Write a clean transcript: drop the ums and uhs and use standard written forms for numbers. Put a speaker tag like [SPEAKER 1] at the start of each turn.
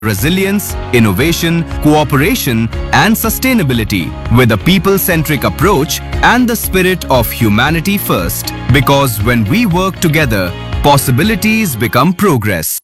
[SPEAKER 1] resilience, innovation, cooperation, and sustainability with a people-centric approach and the spirit of humanity first. Because when we work together, possibilities become progress.